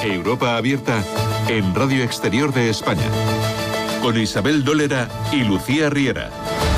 Europa Abierta en Radio Exterior de España, con Isabel Dólera y Lucía Riera.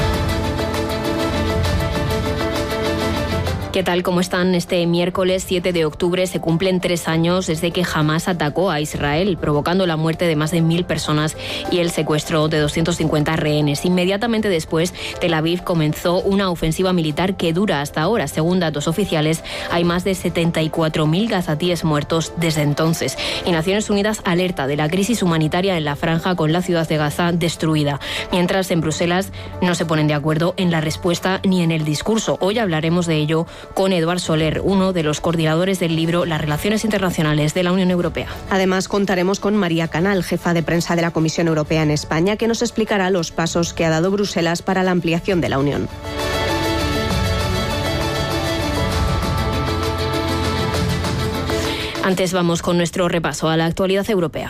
¿Qué tal? ¿Cómo están? Este miércoles 7 de octubre se cumplen 3 años desde que Hamás atacó a Israel, provocando la muerte de más de 1.000 personas y el secuestro de 250 rehenes. Inmediatamente después, Tel Aviv comenzó una ofensiva militar que dura hasta ahora. Según datos oficiales, hay más de 74.000 gazatíes muertos desde entonces. Y Naciones Unidas alerta de la crisis humanitaria en la franja, con la ciudad de Gaza destruida. Mientras, en Bruselas no se ponen de acuerdo en la respuesta ni en el discurso. Hoy hablaremos de ello con Eduard Soler, uno de los coordinadores del libro Las Relaciones Internacionales de la Unión Europea. Además, contaremos con María Canal, jefa de prensa de la Comisión Europea en España, que nos explicará los pasos que ha dado Bruselas para la ampliación de la Unión. Antes vamos con nuestro repaso a la actualidad europea.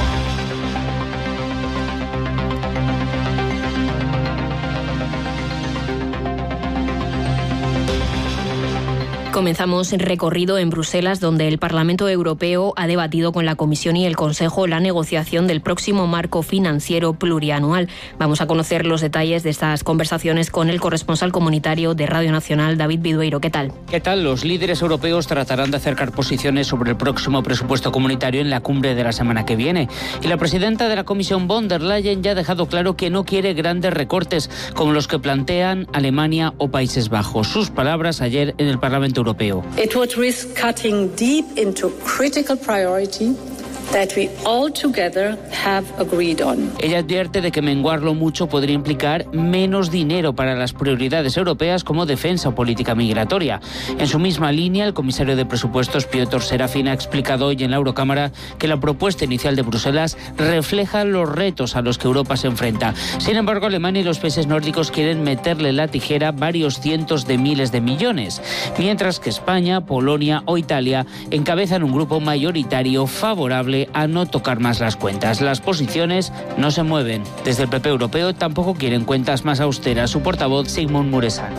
Comenzamos el recorrido en Bruselas, donde el Parlamento Europeo ha debatido con la Comisión y el Consejo la negociación del próximo marco financiero plurianual. Vamos a conocer los detalles de estas conversaciones con el corresponsal comunitario de Radio Nacional, David Bidueiro. ¿Qué tal? ¿Qué tal? Los líderes europeos tratarán de acercar posiciones sobre el próximo presupuesto comunitario en la cumbre de la semana que viene. Y la presidenta de la Comisión, von der Leyen, ya ha dejado claro que no quiere grandes recortes como los que plantean Alemania o Países Bajos. Sus palabras ayer en el Parlamento Europeo. It would risk cutting deep into critical priority that we all together have agreed on. Ella advierte de que menguarlo mucho podría implicar menos dinero para las prioridades europeas como defensa o política migratoria. En su misma línea, el comisario de presupuestos, Piotr Serafin, ha explicado hoy en la Eurocámara que la propuesta inicial de Bruselas refleja los retos a los que Europa se enfrenta. Sin embargo, Alemania y los países nórdicos quieren meterle la tijera varios cientos de miles de millones, mientras que España, Polonia o Italia encabezan un grupo mayoritario favorable a no tocar más las cuentas. Las posiciones no se mueven. Desde el PP europeo tampoco quieren cuentas más austeras. Su portavoz, Sigmund Muresan,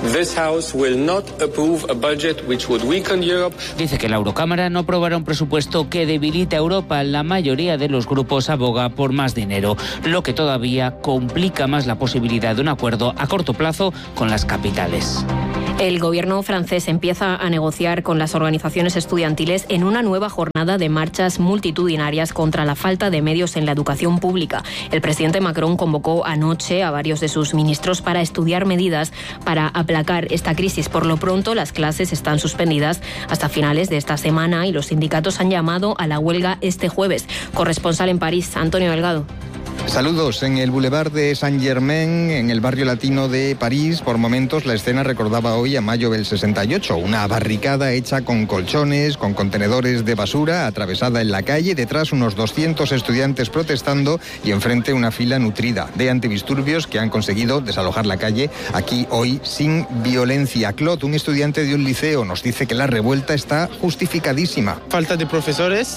dice que la Eurocámara no aprobará un presupuesto que debilite a Europa. La mayoría de los grupos aboga por más dinero, lo que todavía complica más la posibilidad de un acuerdo a corto plazo con las capitales. El gobierno francés empieza a negociar con las organizaciones estudiantiles en una nueva jornada de marchas multitudinarias contra la falta de medios en la educación pública. El presidente Macron convocó anoche a varios de sus ministros para estudiar medidas para aplacar esta crisis. Por lo pronto, las clases están suspendidas hasta finales de esta semana y los sindicatos han llamado a la huelga este jueves. Corresponsal en París, Antonio Delgado. Saludos. En el Boulevard de Saint-Germain, en el barrio latino de París, por momentos la escena recordaba hoy a mayo del 68. Una barricada hecha con colchones, con contenedores de basura, atravesada en la calle, detrás unos 200 estudiantes protestando y enfrente una fila nutrida de antidisturbios que han conseguido desalojar la calle aquí hoy sin violencia. Claude, un estudiante de un liceo, nos dice que la revuelta está justificadísima. Falta de profesores,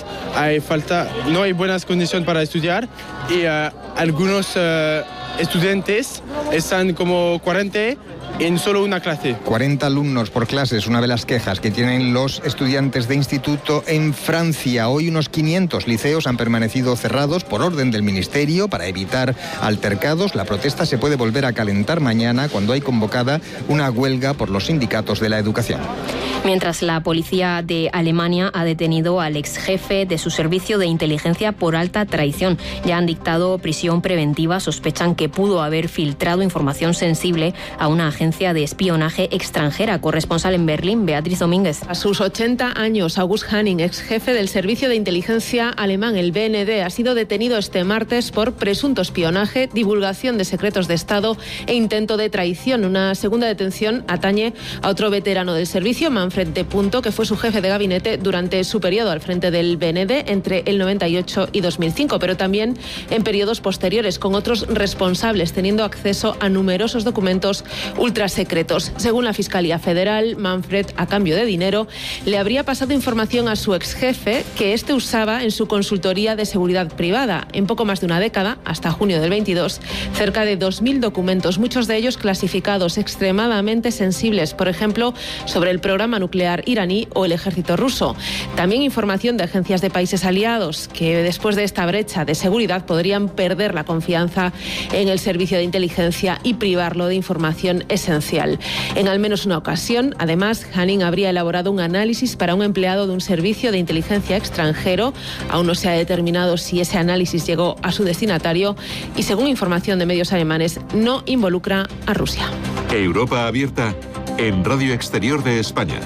no hay buenas condiciones para estudiar y algunos estudiantes están como 40 en solo una clase. 40 alumnos por clase es una de las quejas que tienen los estudiantes de instituto en Francia. Hoy unos 500 liceos han permanecido cerrados por orden del Ministerio para evitar altercados. La protesta se puede volver a calentar mañana cuando hay convocada una huelga por los sindicatos de la educación. Mientras, la policía de Alemania ha detenido al ex jefe de su servicio de inteligencia por alta traición. Ya han dictado prisión preventiva. Sospechan que pudo haber filtrado información sensible a una agencia de espionaje extranjera. Corresponsal en Berlín, Beatriz Domínguez. A sus 80 años, August Hanning, ex jefe del servicio de inteligencia alemán, el BND, ha sido detenido este martes por presunto espionaje, divulgación de secretos de Estado e intento de traición. Una segunda detención atañe a otro veterano del servicio, Manfred de Punto, que fue su jefe de gabinete durante su periodo al frente del BND entre el 98 y 2005, pero también en periodos posteriores con otros responsables, teniendo acceso a numerosos documentos ultrasecretos. Según la Fiscalía Federal, Manfred, a cambio de dinero, le habría pasado información a su exjefe que éste usaba en su consultoría de seguridad privada. En poco más de una década, hasta junio del 22, cerca de 2.000 documentos, muchos de ellos clasificados, extremadamente sensibles, por ejemplo, sobre el programa nuclear iraní o el ejército ruso. También información de agencias de países aliados que después de esta brecha de seguridad podrían perder la confianza en el servicio de inteligencia y privarlo de información esencial. En al menos una ocasión, además, Hanning habría elaborado un análisis para un empleado de un servicio de inteligencia extranjero. Aún no se ha determinado si ese análisis llegó a su destinatario y, según información de medios alemanes, no involucra a Rusia. Europa abierta en Radio Exterior de España.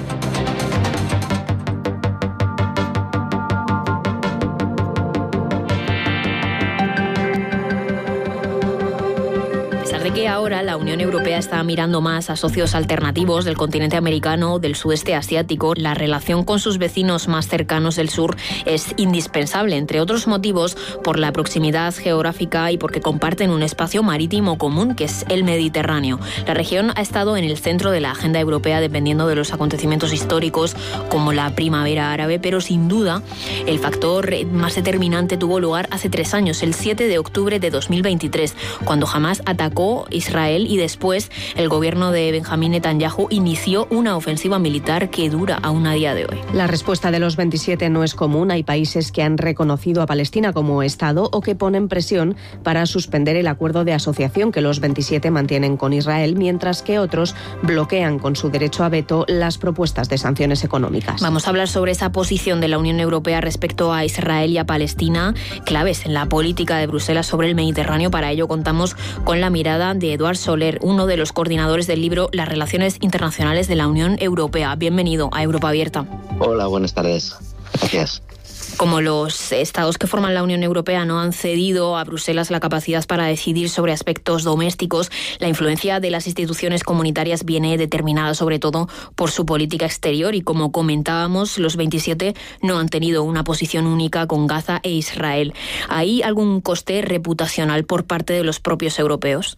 De que ahora la Unión Europea está mirando más a socios alternativos del continente americano, del sudeste asiático, la relación con sus vecinos más cercanos del sur es indispensable, entre otros motivos, por la proximidad geográfica y porque comparten un espacio marítimo común que es el Mediterráneo. La región ha estado en el centro de la agenda europea dependiendo de los acontecimientos históricos como la primavera árabe, pero sin duda el factor más determinante tuvo lugar hace 3 años, el 7 de octubre de 2023, cuando Hamás atacó Israel y después el gobierno de Benjamín Netanyahu inició una ofensiva militar que dura aún a día de hoy. La respuesta de los 27 no es común. Hay países que han reconocido a Palestina como Estado o que ponen presión para suspender el acuerdo de asociación que los 27 mantienen con Israel, mientras que otros bloquean con su derecho a veto las propuestas de sanciones económicas. Vamos a hablar sobre esa posición de la Unión Europea respecto a Israel y a Palestina, claves en la política de Bruselas sobre el Mediterráneo. Para ello contamos con la mirada de Eduard Soler, uno de los coordinadores del libro Las relaciones internacionales de la Unión Europea. Bienvenido a Europa Abierta. Hola, buenas tardes. Gracias. Como los estados que forman la Unión Europea no han cedido a Bruselas la capacidad para decidir sobre aspectos domésticos, la influencia de las instituciones comunitarias viene determinada sobre todo por su política exterior y, como comentábamos, los 27 no han tenido una posición única con Gaza e Israel. ¿Hay algún coste reputacional por parte de los propios europeos?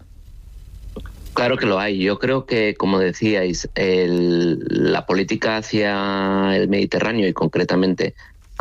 Claro que lo hay. Yo creo que, como decíais, la política hacia el Mediterráneo y concretamente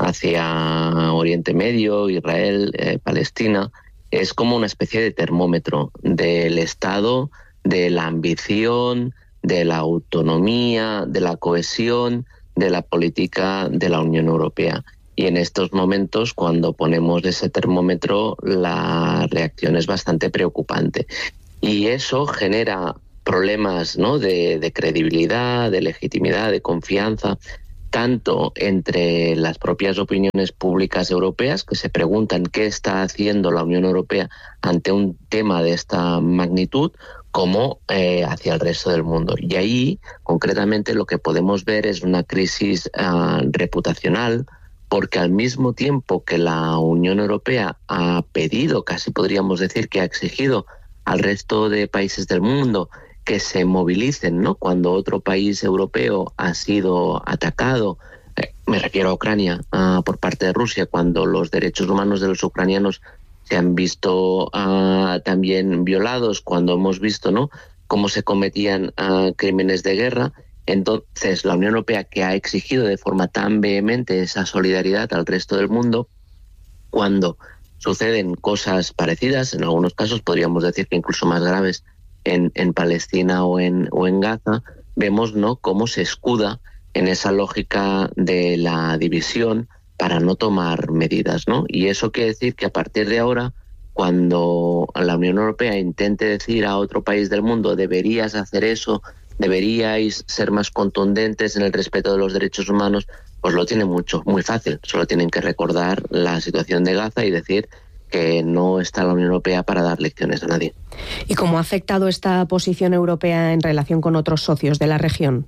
hacia Oriente Medio, Israel, Palestina, es como una especie de termómetro del Estado, de la ambición, de la autonomía, de la cohesión, de la política de la Unión Europea. Y en estos momentos, cuando ponemos ese termómetro, la reacción es bastante preocupante. Y eso genera problemas, ¿no?, de credibilidad, de legitimidad, de confianza, tanto entre las propias opiniones públicas europeas, que se preguntan qué está haciendo la Unión Europea ante un tema de esta magnitud, como hacia el resto del mundo. Y ahí, concretamente, lo que podemos ver es una crisis reputacional, porque al mismo tiempo que la Unión Europea ha pedido, casi podríamos decir que ha exigido al resto de países del mundo que se movilicen, ¿no?, cuando otro país europeo ha sido atacado, me refiero a Ucrania, por parte de Rusia, cuando los derechos humanos de los ucranianos se han visto también violados, cuando hemos visto, ¿no?, cómo se cometían crímenes de guerra. Entonces, la Unión Europea, que ha exigido de forma tan vehemente esa solidaridad al resto del mundo, cuando suceden cosas parecidas, en algunos casos podríamos decir que incluso más graves, en Palestina o en Gaza, vemos, ¿no?, cómo se escuda en esa lógica de la división para no tomar medidas, ¿no? Y eso quiere decir que a partir de ahora, cuando la Unión Europea intente decir a otro país del mundo deberías hacer eso, deberíais ser más contundentes en el respeto de los derechos humanos, pues lo tienen muy fácil. Solo tienen que recordar la situación de Gaza y decir que no está la Unión Europea para dar lecciones a nadie. ¿Y cómo ha afectado esta posición europea en relación con otros socios de la región?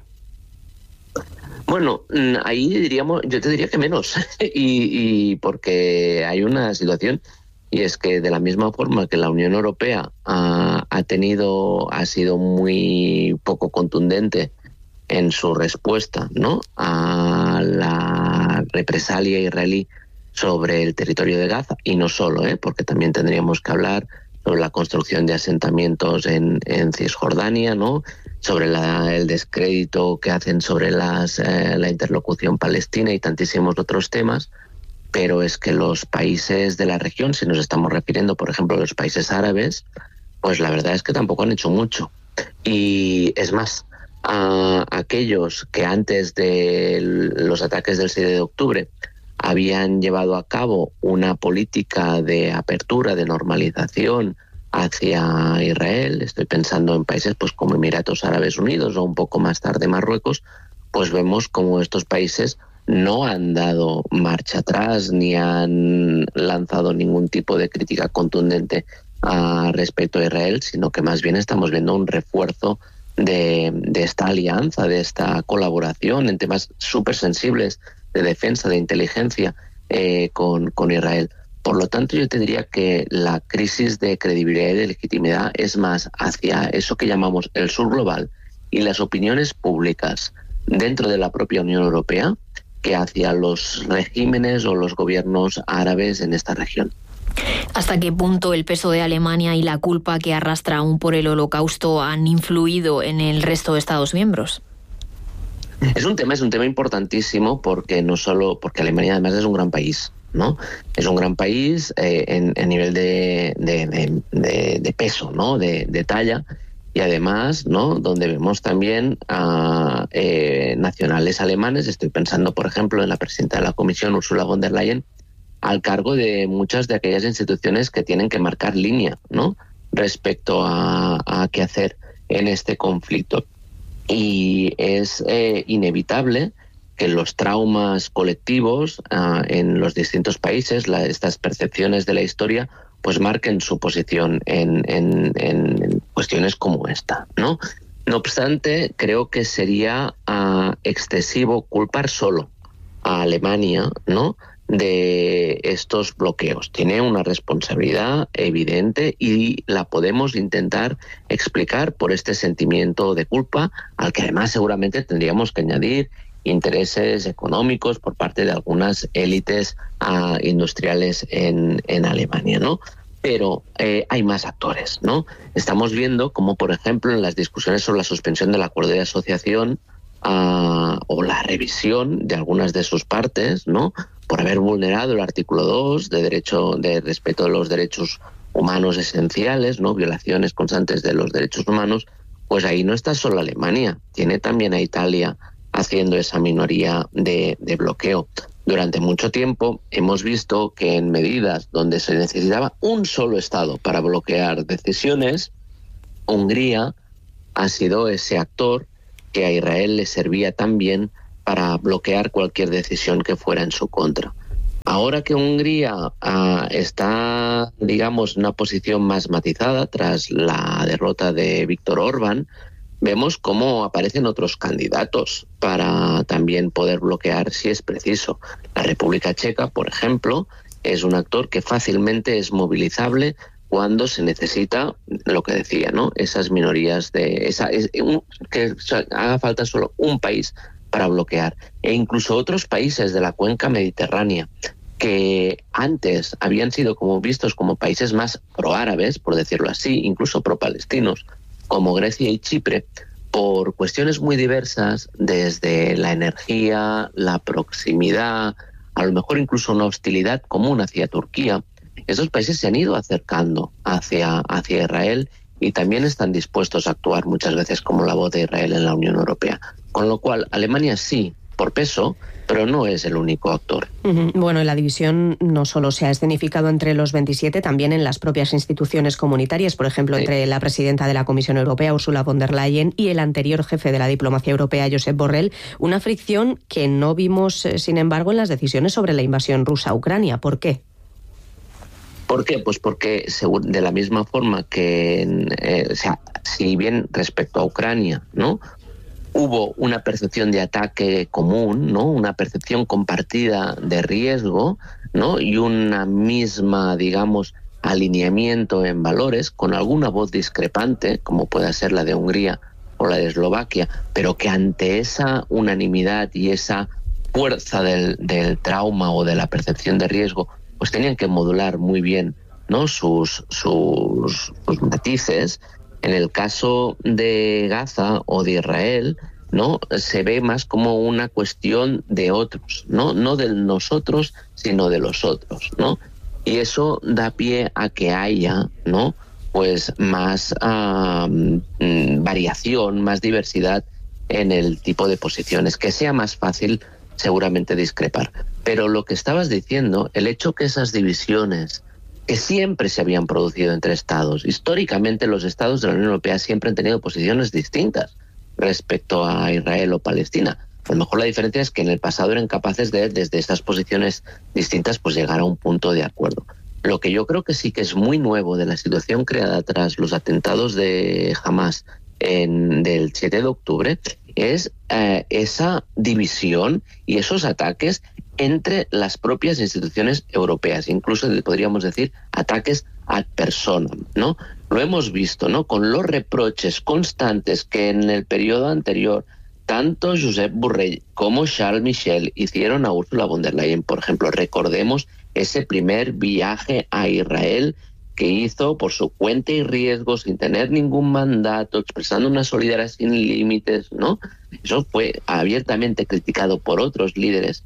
Bueno, ahí yo te diría que menos, y porque hay una situación, y es que de la misma forma que la Unión Europea ha sido muy poco contundente en su respuesta, ¿no?, a la represalia israelí sobre el territorio de Gaza, y no solo, porque también tendríamos que hablar sobre la construcción de asentamientos en Cisjordania, ¿no?, sobre el descrédito que hacen sobre la interlocución palestina y tantísimos otros temas, pero es que los países de la región, si nos estamos refiriendo, por ejemplo, a los países árabes, pues la verdad es que tampoco han hecho mucho. Y es más, a aquellos que antes de los ataques del 7 de octubre habían llevado a cabo una política de apertura, de normalización hacia Israel, estoy pensando en países pues como Emiratos Árabes Unidos o un poco más tarde Marruecos, pues vemos como estos países no han dado marcha atrás ni han lanzado ningún tipo de crítica contundente respecto a Israel, sino que más bien estamos viendo un refuerzo de esta alianza, de esta colaboración en temas súper sensibles de defensa, de inteligencia con Israel. Por lo tanto, yo te diría que la crisis de credibilidad y de legitimidad es más hacia eso que llamamos el sur global y las opiniones públicas dentro de la propia Unión Europea que hacia los regímenes o los gobiernos árabes en esta región. ¿Hasta qué punto el peso de Alemania y la culpa que arrastra aún por el Holocausto han influido en el resto de Estados miembros? Es un tema importantísimo porque no solo porque Alemania además es un gran país, ¿no? Es un gran país en nivel de peso, ¿no? De talla, y además, ¿no? Donde vemos también a nacionales alemanes. Estoy pensando, por ejemplo, en la presidenta de la Comisión, Ursula von der Leyen, al cargo de muchas de aquellas instituciones que tienen que marcar línea, ¿no? Respecto a qué hacer en este conflicto. Y es inevitable que los traumas colectivos en los distintos países, estas percepciones de la historia, pues marquen su posición en cuestiones como esta, ¿no? No obstante, creo que sería excesivo culpar solo a Alemania, ¿no?, de estos bloqueos. Tiene una responsabilidad evidente y la podemos intentar explicar por este sentimiento de culpa, al que además seguramente tendríamos que añadir intereses económicos por parte de algunas élites industriales en Alemania, ¿no? Pero hay más actores, ¿no? Estamos viendo como, por ejemplo, en las discusiones sobre la suspensión del acuerdo de asociación o la revisión de algunas de sus partes, ¿no?, por haber vulnerado el artículo 2 de respeto de los derechos humanos esenciales, ¿no?, violaciones constantes de los derechos humanos, pues ahí no está solo Alemania, tiene también a Italia haciendo esa minoría de bloqueo. Durante mucho tiempo hemos visto que en medidas donde se necesitaba un solo Estado para bloquear decisiones, Hungría ha sido ese actor que a Israel le servía también para bloquear cualquier decisión que fuera en su contra. Ahora que Hungría está, digamos, en una posición más matizada tras la derrota de Viktor Orbán, vemos cómo aparecen otros candidatos para también poder bloquear si es preciso. La República Checa, por ejemplo, es un actor que fácilmente es movilizable cuando se necesita, lo que decía, ¿no?, esas minorías que haga falta solo un país para bloquear. E incluso otros países de la cuenca mediterránea que antes habían sido vistos como países más proárabes, por decirlo así, incluso pro-palestinos, como Grecia y Chipre, por cuestiones muy diversas, desde la energía, la proximidad, a lo mejor incluso una hostilidad común hacia Turquía, esos países se han ido acercando hacia Israel y también están dispuestos a actuar muchas veces como la voz de Israel en la Unión Europea. Con lo cual, Alemania sí, por peso, pero no es el único actor. Bueno, la división no solo se ha escenificado entre los 27, también en las propias instituciones comunitarias, por ejemplo, entre la presidenta de la Comisión Europea, Ursula von der Leyen, y el anterior jefe de la diplomacia europea, Josep Borrell, una fricción que no vimos, sin embargo, en las decisiones sobre la invasión rusa a Ucrania. ¿Por qué? ¿Por qué? Pues porque de la misma forma que, si bien respecto a Ucrania, ¿no?, hubo una percepción de ataque común, ¿no?, una percepción compartida de riesgo, ¿no?, y una misma, digamos, alineamiento en valores, con alguna voz discrepante, como pueda ser la de Hungría o la de Eslovaquia, pero que ante esa unanimidad y esa fuerza del trauma o de la percepción de riesgo, pues tenían que modular muy bien, ¿no?, sus matices. En el caso de Gaza o de Israel, ¿no?, se ve más como una cuestión de otros, no del nosotros, sino de los otros, ¿no? Y eso da pie a que haya, ¿no?, pues más variación, más diversidad en el tipo de posiciones, que sea más fácil seguramente discrepar. Pero lo que estabas diciendo, el hecho que esas divisiones que siempre se habían producido entre estados, históricamente los estados de la Unión Europea siempre han tenido posiciones distintas respecto a Israel o Palestina. A lo mejor la diferencia es que en el pasado eran capaces de, desde estas posiciones distintas, pues llegar a un punto de acuerdo. Lo que yo creo que sí que es muy nuevo de la situación creada tras los atentados de Hamas del 7 de octubre es esa división y esos ataques entre las propias instituciones europeas, incluso podríamos decir ataques ad personam, ¿no? Lo hemos visto, ¿no?, con los reproches constantes que en el periodo anterior tanto Josep Borrell como Charles Michel hicieron a Ursula von der Leyen. Por ejemplo, recordemos ese primer viaje a Israel que hizo por su cuenta y riesgo, sin tener ningún mandato, expresando una solidaridad sin límites, ¿no? Eso fue abiertamente criticado por otros líderes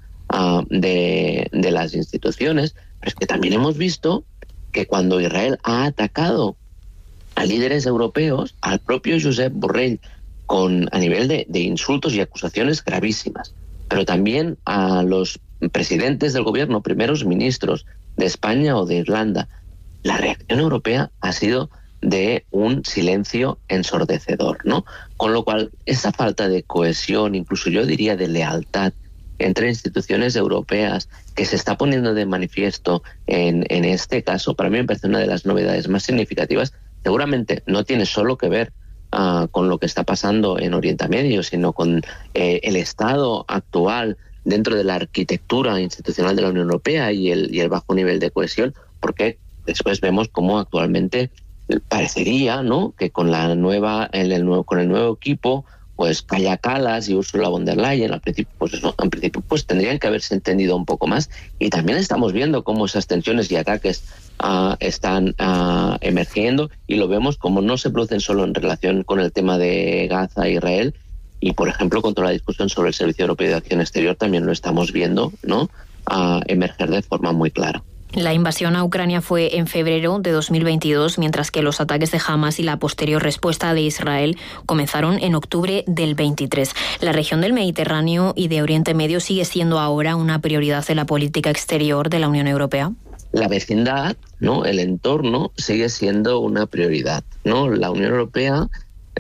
de las instituciones, pero es que también hemos visto que cuando Israel ha atacado a líderes europeos, al propio Josep Borrell, a nivel de insultos y acusaciones gravísimas, pero también a los presidentes del gobierno, primeros ministros de España o de Irlanda, la reacción europea ha sido de un silencio ensordecedor, ¿no? Con lo cual, esa falta de cohesión, incluso yo diría de lealtad entre instituciones europeas que se está poniendo de manifiesto en este caso, para mí me parece una de las novedades más significativas. Seguramente no tiene solo que ver con lo que está pasando en Oriente Medio, sino con el estado actual dentro de la arquitectura institucional de la Unión Europea y el bajo nivel de cohesión, porque después vemos cómo actualmente parecería, ¿no?, que con el nuevo equipo, pues Kaja Kallas y Ursula von der Leyen, en principio pues tendrían que haberse entendido un poco más. Y también estamos viendo cómo esas tensiones y ataques están emergiendo, y lo vemos como no se producen solo en relación con el tema de Gaza e Israel, y por ejemplo contra la discusión sobre el Servicio Europeo de Acción Exterior también lo estamos viendo, ¿no?, emerger de forma muy clara. La invasión a Ucrania fue en febrero de 2022, mientras que los ataques de Hamas y la posterior respuesta de Israel comenzaron en octubre del 23. La región del Mediterráneo y de Oriente Medio sigue siendo ahora una prioridad de la política exterior de la Unión Europea. La vecindad, ¿no?, el entorno sigue siendo una prioridad, ¿no? La Unión Europea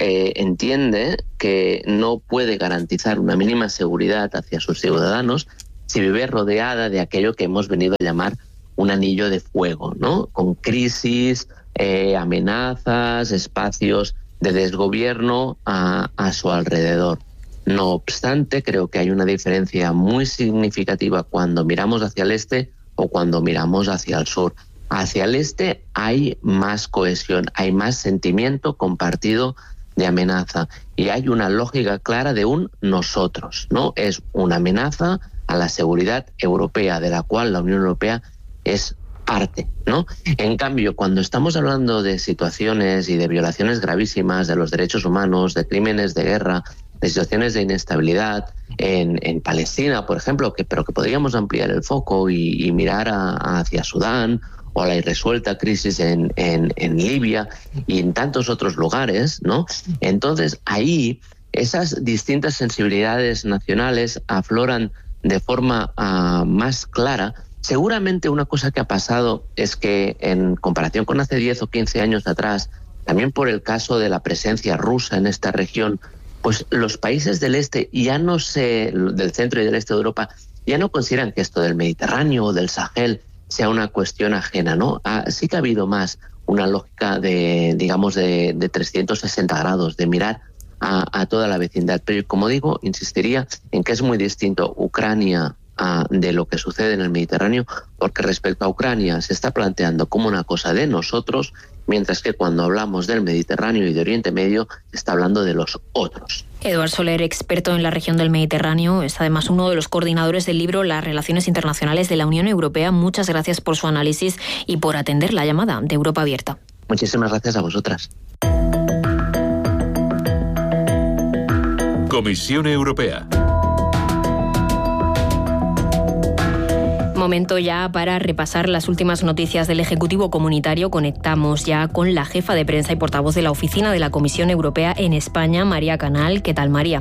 entiende que no puede garantizar una mínima seguridad hacia sus ciudadanos si vive rodeada de aquello que hemos venido a llamar un anillo de fuego, ¿no?, con crisis, amenazas, espacios de desgobierno a su alrededor. No obstante, creo que hay una diferencia muy significativa cuando miramos hacia el este o cuando miramos hacia el sur. Hacia el este hay más cohesión, hay más sentimiento compartido de amenaza y hay una lógica clara de un nosotros, ¿no? Es una amenaza a la seguridad europea, de la cual la Unión Europea es parte, ¿no? En cambio, cuando estamos hablando de situaciones y de violaciones gravísimas de los derechos humanos, de crímenes de guerra, de situaciones de inestabilidad en Palestina, por ejemplo, pero que podríamos ampliar el foco y mirar hacia Sudán o a la irresuelta crisis en Libia y en tantos otros lugares, ¿no? Entonces, ahí esas distintas sensibilidades nacionales afloran de forma más clara. Seguramente una cosa que ha pasado es que en comparación con hace 10 o 15 años atrás, también por el caso de la presencia rusa en esta región, pues los países del este, del centro y del este de Europa, ya no consideran que esto del Mediterráneo o del Sahel sea una cuestión ajena, ¿no? Sí que ha habido más una lógica de 360 grados, de mirar a toda la vecindad. Pero como digo, insistiría en que es muy distinto Ucrania de lo que sucede en el Mediterráneo, porque respecto a Ucrania se está planteando como una cosa de nosotros, mientras que cuando hablamos del Mediterráneo y de Oriente Medio se está hablando de los otros. Eduard Soler, experto en la región del Mediterráneo, es además uno de los coordinadores del libro Las Relaciones Internacionales de la Unión Europea. Muchas gracias por su análisis y por atender la llamada de Europa Abierta. Muchísimas gracias a vosotras. Comisión Europea. Momento ya para repasar las últimas noticias del Ejecutivo Comunitario. Conectamos ya con la jefa de prensa y portavoz de la Oficina de la Comisión Europea en España, María Canal. ¿Qué tal, María?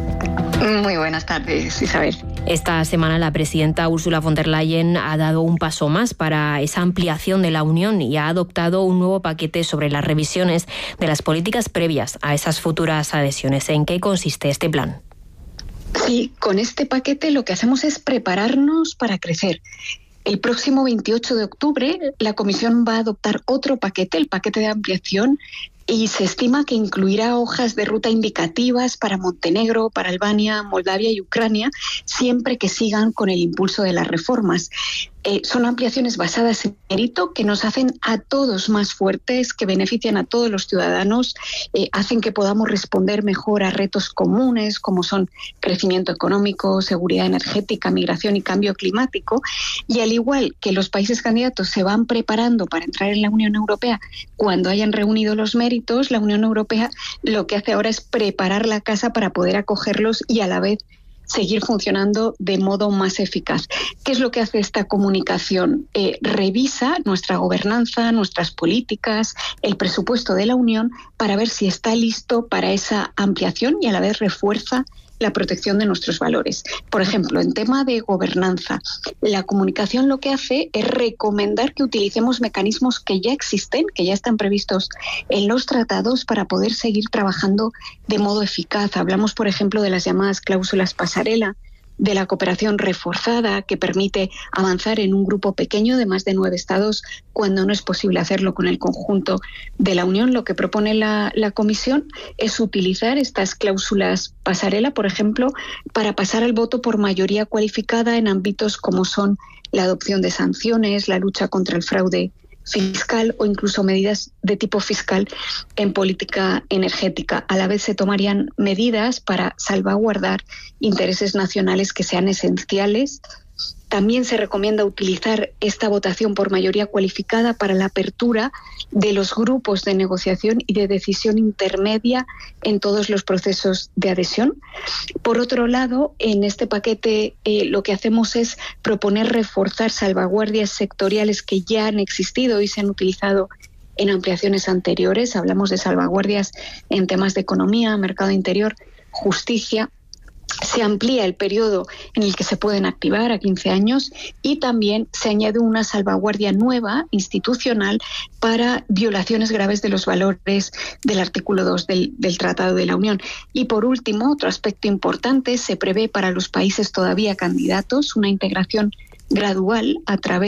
Muy buenas tardes, Isabel. Esta semana la presidenta Ursula von der Leyen ha dado un paso más para esa ampliación de la Unión y ha adoptado un nuevo paquete sobre las revisiones de las políticas previas a esas futuras adhesiones. ¿En qué consiste este plan? Sí, con este paquete lo que hacemos es prepararnos para crecer. El próximo 28 de octubre la Comisión va a adoptar otro paquete, el paquete de ampliación, y se estima que incluirá hojas de ruta indicativas para Montenegro, para Albania, Moldavia y Ucrania, siempre que sigan con el impulso de las reformas. Son ampliaciones basadas en mérito que nos hacen a todos más fuertes, que benefician a todos los ciudadanos, hacen que podamos responder mejor a retos comunes como son crecimiento económico, seguridad energética, migración y cambio climático. Y al igual que los países candidatos se van preparando para entrar en la Unión Europea cuando hayan reunido los méritos, la Unión Europea lo que hace ahora es preparar la casa para poder acogerlos y a la vez seguir funcionando de modo más eficaz. ¿Qué es lo que hace esta comunicación? Revisa nuestra gobernanza, nuestras políticas, el presupuesto de la Unión para ver si está listo para esa ampliación y a la vez refuerza la protección de nuestros valores. Por ejemplo, en tema de gobernanza, la comunicación lo que hace es recomendar que utilicemos mecanismos que ya existen, que ya están previstos en los tratados para poder seguir trabajando de modo eficaz. Hablamos, por ejemplo, de las llamadas cláusulas pasarela, de la cooperación reforzada que permite avanzar en un grupo pequeño de más de 9 estados cuando no es posible hacerlo con el conjunto de la Unión. Lo que propone la Comisión es utilizar estas cláusulas pasarela, por ejemplo, para pasar al voto por mayoría cualificada en ámbitos como son la adopción de sanciones, la lucha contra el fraude fiscal o incluso medidas de tipo fiscal en política energética. A la vez se tomarían medidas para salvaguardar intereses nacionales que sean esenciales. También se recomienda utilizar esta votación por mayoría cualificada para la apertura de los grupos de negociación y de decisión intermedia en todos los procesos de adhesión. Por otro lado, en este paquete lo que hacemos es proponer reforzar salvaguardias sectoriales que ya han existido y se han utilizado en ampliaciones anteriores. Hablamos de salvaguardias en temas de economía, mercado interior, justicia. Se amplía el periodo en el que se pueden activar a 15 años y también se añade una salvaguardia nueva institucional para violaciones graves de los valores del artículo 2 del Tratado de la Unión. Y por último, otro aspecto importante, se prevé para los países todavía candidatos una integración gradual a través